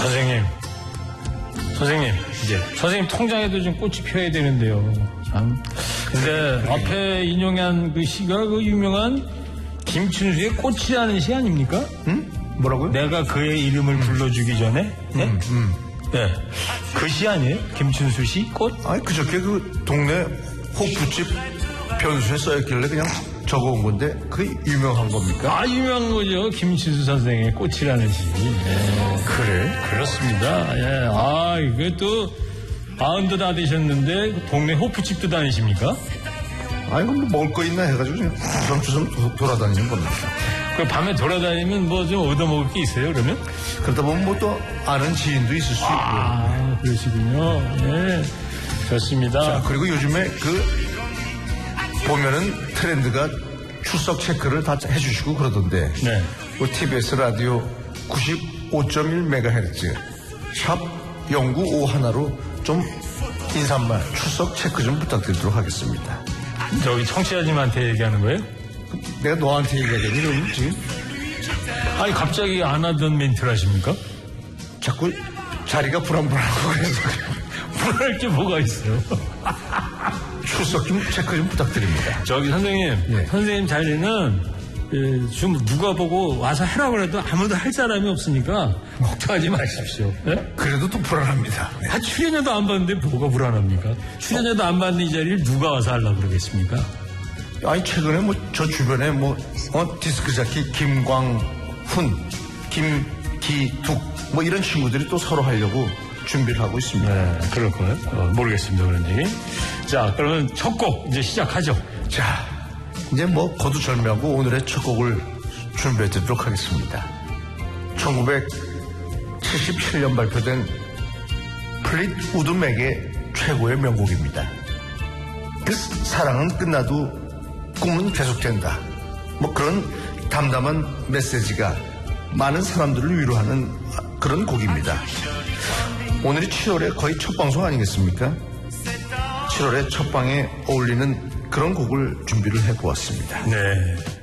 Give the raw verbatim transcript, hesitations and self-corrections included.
선생님, 선생님, 이제 선생님 통장에도 좀 꽃이 펴야 되는데요. 참. 근데 앞에 인용한 그 시가 그 유명한 김춘수의 꽃이라는 시 아닙니까? 응? 뭐라고요? 내가 그의 이름을 불러주기 전에, 네? 음, 음. 네. 그 시 아니에요? 김춘수 시 꽃? 아니 그저께 그 동네 호프집 변수에 써있길래 그냥 적어온 건데 그게 유명한 겁니까? 아, 유명한 거죠. 김춘수 선생의 꽃이라는 시. 네. 그래? 그렇습니다. 예. 아, 이게 또 마흔도 다 되셨는데 동네 호프집도 다니십니까? 아이고 뭐 먹을 거 있나 해가지고 그냥 주섬주섬 돌아다니는 겁니다. 그 밤에 돌아다니면 뭐 좀 얻어먹을 게 있어요, 그러면? 그러다 보면 뭐 또 아는 지인도 있을 수 있고. 아, 그러시군요. 네. 좋습니다. 자, 그리고 요즘에 그 보면은 트렌드가 출석 체크를 다 해주시고 그러던데. 네. 그 티비에스 라디오 구십오 점 일 메가헤르츠 샵 영구오일로 좀 인사말 출석 체크 좀 부탁드리도록 하겠습니다. 저기 청취자님한테 얘기하는 거예요? 내가 너한테 얘기하겠니 그럼 지금? 아니 갑자기 안 하던 멘트를 하십니까? 자꾸 자리가 불안불안하고 그래서 불안할 게 뭐가 있어요? 출석 좀 체크 좀 부탁드립니다. 저기 선생님, 예. 선생님 자리는 예, 좀 누가 보고 와서 하라고 해도 아무도 할 사람이 없으니까 걱정하지 마십시오. 네? 그래도 또 불안합니다. 네. 아, 출연료도 안 받는데 뭐가 불안합니까? 출연료도 안 받는 이 자리를 누가 와서 하려고 그러겠습니까? 아니 최근에 뭐 저 주변에 뭐 어, 디스크 자키 김광훈, 김기둑 뭐 이런 친구들이 또 서로 하려고 준비를 하고 있습니다. 네, 그럴 거예요. 어, 모르겠습니다, 그런지. 자, 그러면 첫 곡 이제 시작하죠. 자, 이제 뭐 거두절미하고 오늘의 첫 곡을 준비해 드리도록 하겠습니다. 천구백칠십칠 년 발표된 플릿우드 맥의 최고의 명곡입니다. 그 사랑은 끝나도 꿈은 계속된다. 뭐 그런 담담한 메시지가 많은 사람들을 위로하는 그런 곡입니다. 오늘이 칠월의 거의 첫 방송 아니겠습니까? 칠월의 첫 방에 어울리는 그런 곡을 준비를 해보았습니다. 네.